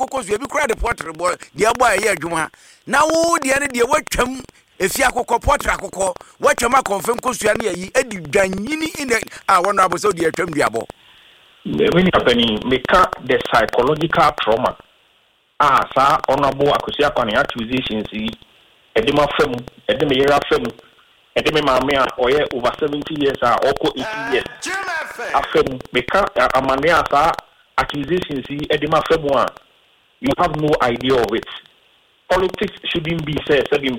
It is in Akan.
akoko so ebi kura de portrait boy de boy ye adwuma na wo de ne de watwam efi akoko portrait akoko watwam akonfem kosua ne yi edi dwanyini ine wono aboso de atwam duabo when you happening make the psychological trauma sa honorable Akosua Akpan accusations edema fam edema yera fam edema maame a oye over 70 years oko 80 years afem make amane sa accusations edema fam you have no idea of it. Politics shouldn't be said